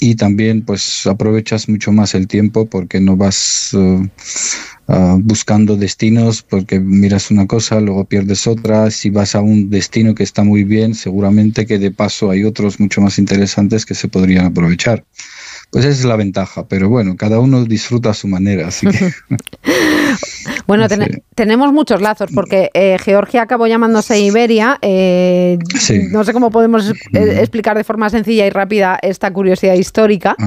y también pues aprovechas mucho más el tiempo porque no vas buscando destinos, porque miras una cosa, luego pierdes otra. Si vas a un destino que está muy bien, seguramente que de paso hay otros mucho más interesantes que se podrían aprovechar. Pues esa es la ventaja, pero bueno, cada uno disfruta a su manera, así que... Bueno, tenemos muchos lazos, porque Georgia acabó llamándose Iberia. Sí. No sé cómo podemos explicar de forma sencilla y rápida esta curiosidad histórica.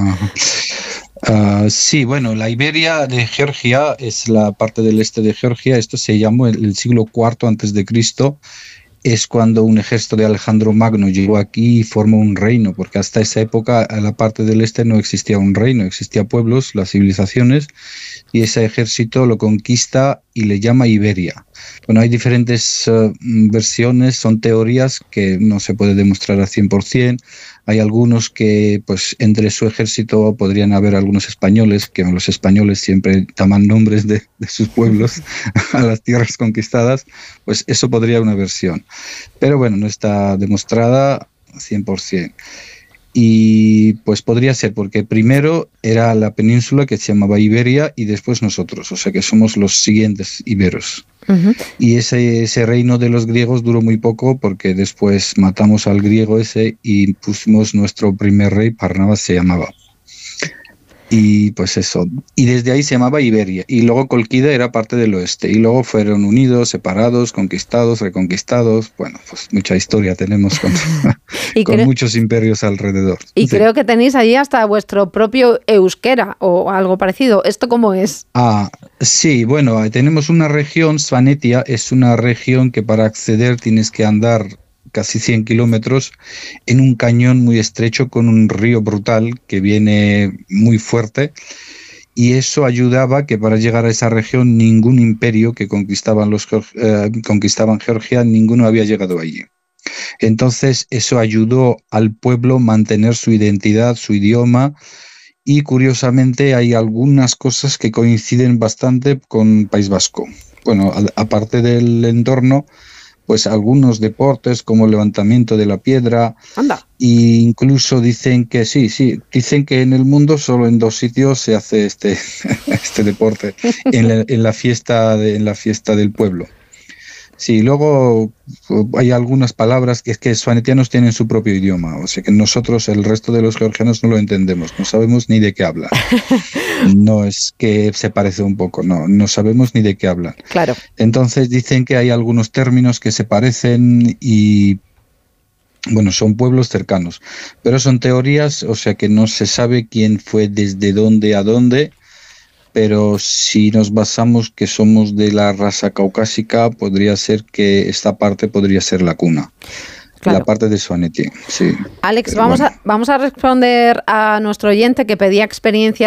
Sí, bueno, la Iberia de Georgia es la parte del este de Georgia. Esto se llamó el siglo IV antes de Cristo. Es cuando un ejército de Alejandro Magno llegó aquí y formó un reino, porque hasta esa época en la parte del este no existía un reino, existían pueblos, las civilizaciones, y ese ejército lo conquista y le llama Iberia. Bueno, hay diferentes versiones, son teorías que no se puede demostrar al 100%. Hay algunos que, pues, entre su ejército podrían haber algunos españoles, que los españoles siempre toman nombres de sus pueblos a las tierras conquistadas, pues eso podría una versión. Pero bueno, no está demostrada 100%. Y pues podría ser porque primero era la península que se llamaba Iberia y después nosotros, o sea que somos los siguientes iberos. Uh-huh. Y ese reino de los griegos duró muy poco porque después matamos al griego ese y pusimos nuestro primer rey, Barnabas se llamaba. Y pues eso, y desde ahí se llamaba Iberia, y luego Cólquida era parte del oeste, y luego fueron unidos, separados, conquistados, reconquistados. Bueno, pues mucha historia tenemos con muchos imperios alrededor. Y sí, creo que tenéis allí hasta vuestro propio euskera o algo parecido. ¿Esto cómo es? Sí, bueno, tenemos una región, Svanetia, es una región que para acceder tienes que andar casi 100 kilómetros en un cañón muy estrecho con un río brutal que viene muy fuerte, y eso ayudaba que para llegar a esa región ningún imperio que conquistaban Georgia, ninguno había llegado allí. Entonces eso ayudó al pueblo a mantener su identidad, su idioma, y curiosamente hay algunas cosas que coinciden bastante con País Vasco. Bueno, aparte del entorno, pues algunos deportes como el levantamiento de la piedra. Anda. E incluso dicen que dicen que en el mundo solo en 2 sitios se hace este deporte, en la fiesta del pueblo. Sí, luego hay algunas palabras que es que svanetianos tienen su propio idioma, o sea que nosotros, el resto de los georgianos, no lo entendemos, no sabemos ni de qué hablan. No es que se parece un poco, no sabemos ni de qué hablan. Claro. Entonces dicen que hay algunos términos que se parecen y, bueno, son pueblos cercanos, pero son teorías, o sea que no se sabe quién fue desde dónde a dónde. Pero si nos basamos que somos de la raza caucásica, podría ser que esta parte podría ser la cuna. Claro. La parte de Svaneti, sí. Alex, vamos a responder a nuestro oyente que pedía experiencias